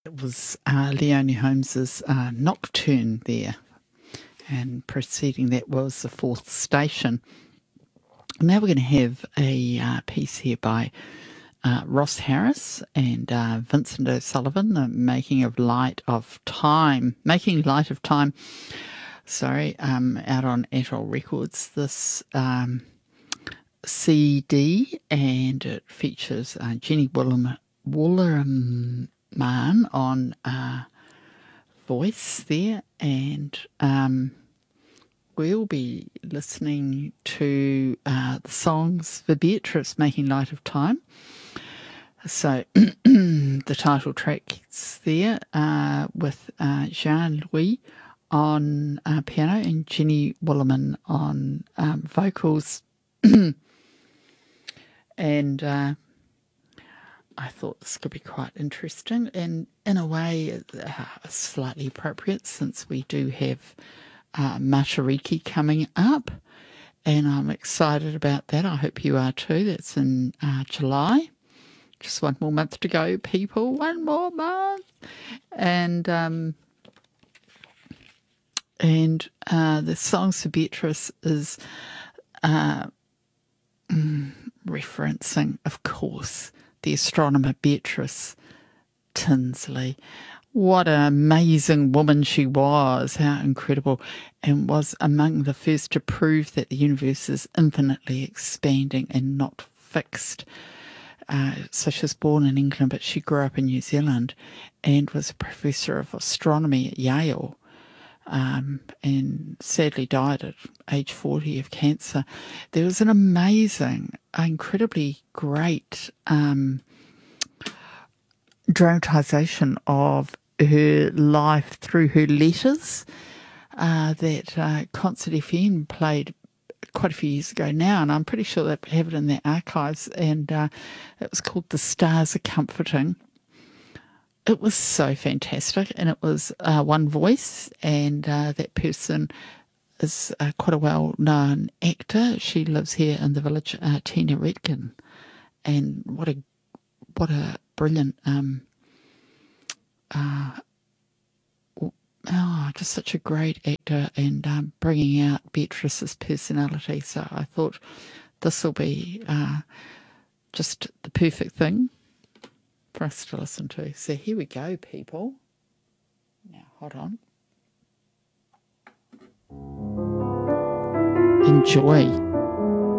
It was Leonie Holmes's Nocturne there, and preceding that was The Fourth Station. Now we're going to have a piece here by Ross Harris and Vincent O'Sullivan, The Making Light of Time. Sorry, out on Atoll Records. This CD, and it features Jenny Woolerman on voice there, and we'll be listening to the songs for Beatrice, Making Light of Time. So the title track's there with Jean-Louis on piano and Jenny Woolerman on vocals. And I thought this could be quite interesting, and in a way slightly appropriate, since we do have Matariki coming up, and I'm excited about that. I hope you are too. That's in July. Just one more month to go, people. One more month. And the Songs for Beatrice is referencing, of course, the astronomer Beatrice Tinsley. What an amazing woman she was, how incredible, and was among the first to prove that the universe is infinitely expanding and not fixed. So she was born in England, but she grew up in New Zealand and was a professor of astronomy at Yale, and sadly died at age 40 of cancer. There was an amazing, incredibly great dramatisation of her life through her letters that Concert FM played quite a few years ago now, and I'm pretty sure they have it in their archives, and it was called The Stars Are Comforting. It was so fantastic, and it was one voice, and that person is quite a well-known actor. She lives here in the village, Tina Redkin, and what a brilliant just such a great actor, and bringing out Beatrice's personality. So I thought this will be just the perfect thing for us to listen to. So here we go, people. Now, hold on. Enjoy.